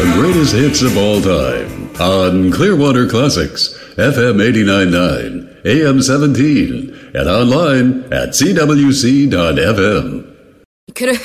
the greatest hits of all time on Clearwater Classics, FM 89.9, AM 17, and online at cwc.fm. Could have